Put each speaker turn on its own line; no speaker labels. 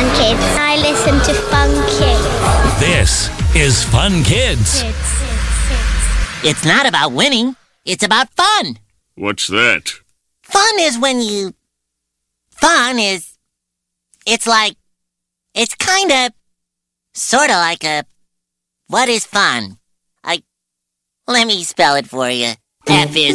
Fun Kids. I listen to Fun Kids.
This is Fun Kids.
It's not about winning. It's about fun.
What's that?
Fun is when you... Fun is... It's like... It's kinda... Sorta like a... What is fun? Let me spell it for you. F is...